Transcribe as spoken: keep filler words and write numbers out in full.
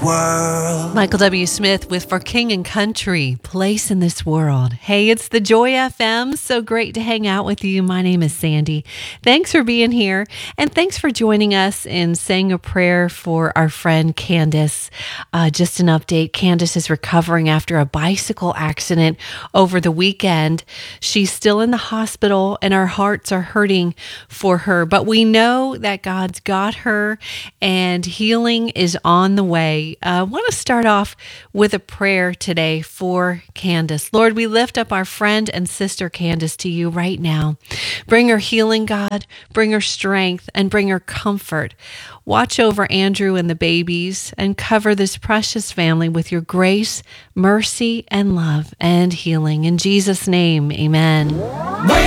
world. Michael W. Smith with For King and Country, Place in This World. Hey, it's the Joy F M. So great to hang out with you. My name is Sandy. Thanks for being here. And thanks for joining us in saying a prayer for our friend Candace. Uh, just an update. Candace is recovering after a bicycle accident over the weekend. She's still in the hospital and our hearts are hurting for her. But we know that God's got her and healing is on the way. I uh, want to start off with a prayer today for Candace. Lord, we lift up our friend and sister Candace to you right now. Bring her healing, God. Bring her strength and bring her comfort. Watch over Andrew and the babies and cover this precious family with your grace, mercy, and love and healing. In Jesus' name, amen.